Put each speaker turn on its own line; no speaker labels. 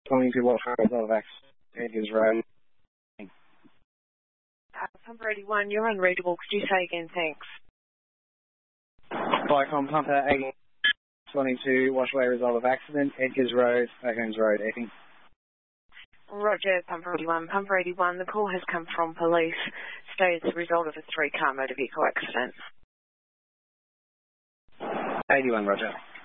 Calling to watch result of accident, Edgar's Road.
Pumper 81, you're unreadable. Could you say again, thanks?
Vicom Pumper 80, 22, Washaway result of accident, Edgar's Road, Oaklands Road, Epping.
Roger, Pumper 81. Pumper 81, the call has come from police. Stated as a result of a 3-car motor vehicle accident.
81, Roger.